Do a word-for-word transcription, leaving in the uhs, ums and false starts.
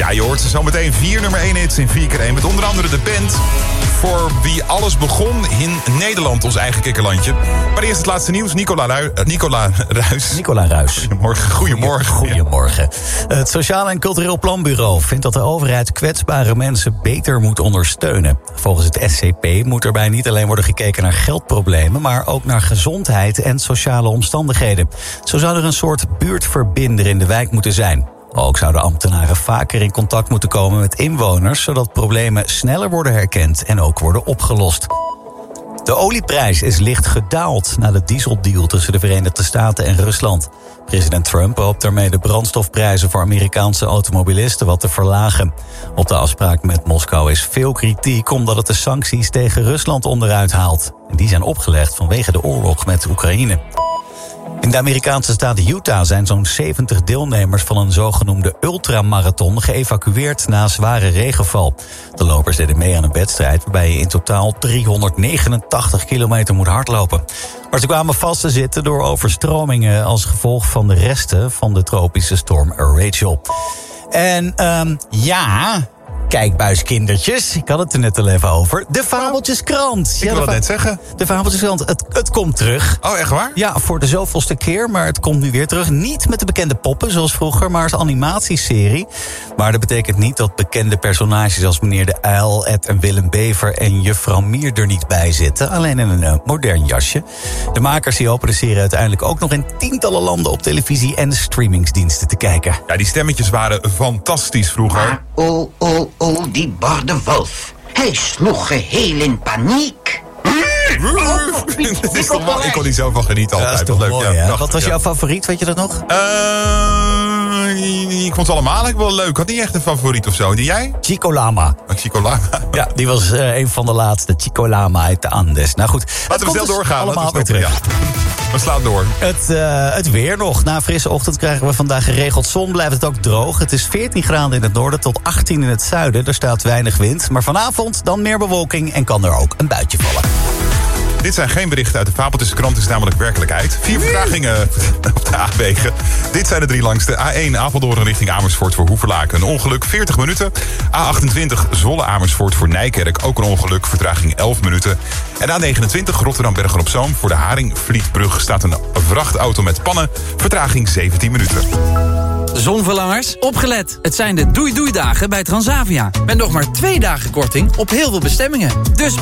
Ja, je hoort ze zometeen vier nummer één hits in vier keer één. Met onder andere de band voor wie alles begon in Nederland, ons eigen kikkerlandje. Maar eerst het laatste nieuws. Nicola, Ru- uh, Nicola Ruijs. Nicola Ruijs. Goedemorgen. Goedemorgen. Goedemorgen. Ja. Het Sociaal en Cultureel Planbureau vindt dat de overheid kwetsbare mensen beter moet ondersteunen. Volgens het S C P moet erbij niet alleen worden gekeken naar geldproblemen, maar ook naar gezondheid en sociale omstandigheden. Zo zou er een soort buurtverbinder in de wijk moeten zijn. Ook zouden ambtenaren vaker in contact moeten komen met inwoners, zodat problemen sneller worden herkend en ook worden opgelost. De olieprijs is licht gedaald na de dieseldeal tussen de Verenigde Staten en Rusland. President Trump hoopt daarmee de brandstofprijzen voor Amerikaanse automobilisten wat te verlagen. Op de afspraak met Moskou is veel kritiek omdat het de sancties tegen Rusland onderuit haalt. En die zijn opgelegd vanwege de oorlog met Oekraïne. In de Amerikaanse staat Utah zijn zo'n zeventig deelnemers van een zogenoemde ultramarathon geëvacueerd na zware regenval. De lopers deden mee aan een wedstrijd waarbij je in totaal driehonderdnegenentachtig kilometer moet hardlopen. Maar ze kwamen vast te zitten door overstromingen als gevolg van de resten van de tropische storm Rachel. En um, ja... Kijkbuiskindertjes, ik had het er net al even over. De Fabeltjeskrant. Ik ja, wil het va- net zeggen. De Fabeltjeskrant, het, het komt terug. Oh, echt waar? Ja, voor de zoveelste keer, maar het komt nu weer terug. Niet met de bekende poppen, zoals vroeger, maar als animatieserie. Maar dat betekent niet dat bekende personages als meneer de Uil, Ed en Willem Bever en juffrouw Mier er niet bij zitten. Alleen in een uh, modern jasje. De makers die hopen de serie uiteindelijk ook nog in tientallen landen op televisie en streamingsdiensten te kijken. Ja, die stemmetjes waren fantastisch vroeger. Oh, oh, oh, die bordewolf. Hij sloeg geheel in paniek. Dat is toch wel, ik kon niet zo van genieten Ja, altijd. dat is toch leuk. mooi, Ja, hè? prachtig, Wat was ja. jouw favoriet, weet je dat nog? Uh, ik vond ze allemaal eigenlijk wel leuk. Ik had niet echt een favoriet of zo. En jij? Chico Lama. Een Chico Lama. Ja, die was uh, een van de laatste. Chico Lama uit de Andes. Nou goed. Laten we snel dus doorgaan. allemaal Laten weer we snel- terug. ja. We slaan door. Het, uh, het weer nog. Na een frisse ochtend krijgen we vandaag geregeld zon. Blijft het ook droog. Het is veertien graden in het noorden tot achttien in het zuiden. Er staat weinig wind. Maar vanavond dan meer bewolking en kan er ook een buitje vallen. Dit zijn geen berichten uit de Fabeltjeskrant, het is namelijk werkelijkheid. Vier vertragingen op de A-wegen. Dit zijn de drie langste. A één Apeldoorn richting Amersfoort voor Hoevelaken. Een ongeluk, veertig minuten. A achtentwintig Zwolle-Amersfoort voor Nijkerk. Ook een ongeluk, vertraging elf minuten. En A negenentwintig Rotterdam-Bergen-op-Zoom. Voor de Haringvlietbrug staat een vrachtauto met pannen. Vertraging zeventien minuten. Zonverlangers, opgelet. Het zijn de doei-doei-dagen bij Transavia. Met nog maar twee dagen korting op heel veel bestemmingen. Dus